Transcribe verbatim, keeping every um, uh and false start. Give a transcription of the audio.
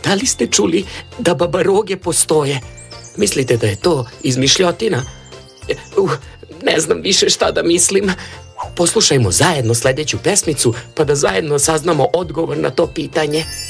da li ste čuli da babaroge postoje? Mislite da je to izmišljotina? Uh, ne znam više šta da mislim. Poslušajmo zajedno sljedeću pesmicu pa da zajedno saznamo odgovor na to pitanje.